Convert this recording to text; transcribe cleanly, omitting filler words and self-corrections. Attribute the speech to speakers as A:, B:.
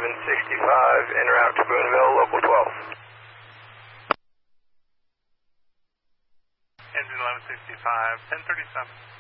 A: 1165, en route to Boonville, local 12.
B: Engine 1165, 1037.